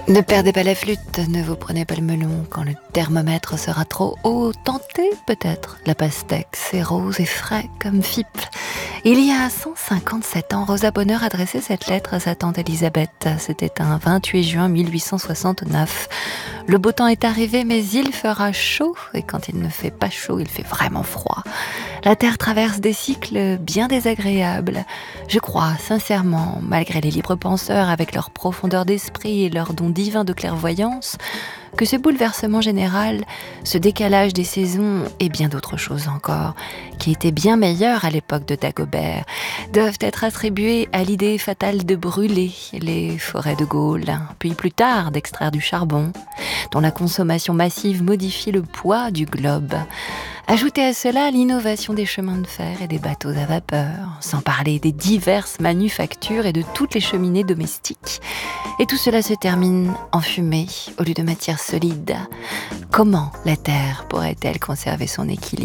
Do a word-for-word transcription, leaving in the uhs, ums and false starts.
Ne perdez pas la flûte, ne vous prenez pas le melon quand le thermomètre sera trop haut. Tentez peut-être la pastèque, c'est rose et frais comme fiple. Il y a cent cinquante-sept ans, Rosa Bonheur adressait cette lettre à sa tante Elisabeth. C'était un vingt-huit juin mille huit cent soixante-neuf. Le beau temps est arrivé, mais il fera chaud. Et quand il ne fait pas chaud, il fait vraiment froid. La Terre traverse des cycles bien désagréables. Je crois sincèrement, malgré les libres penseurs avec leur profondeur d'esprit et leur don divin de clairvoyance, que ce bouleversement général, ce décalage des saisons et bien d'autres choses encore, qui étaient bien meilleures à l'époque de Dagobert, doivent être attribués à l'idée fatale de brûler les forêts de Gaulle, puis plus tard d'extraire du charbon, dont la consommation massive modifie le poids du globe. Ajoutez à cela l'innovation des chemins de fer et des bateaux à vapeur, sans parler des diverses manufactures et de toutes les cheminées domestiques. Et tout cela se termine en fumée au lieu de matière solide. Comment la Terre pourrait-elle conserver son équilibre ?